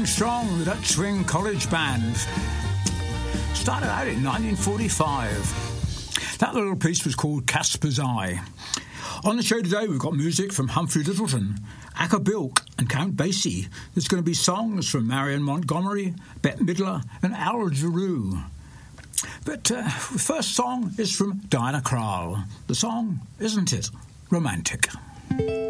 Going strong, the Dutch Swing College Band. Started out in 1945. That little piece was called Casper's Eye. On the show today, we've got music from Humphrey Lyttelton, Acker Bilk and Count Basie. There's going to be songs from Marion Montgomery, Bette Midler and Al Jarreau. But the first song is from Diana Krall. The song, Isn't It Romantic?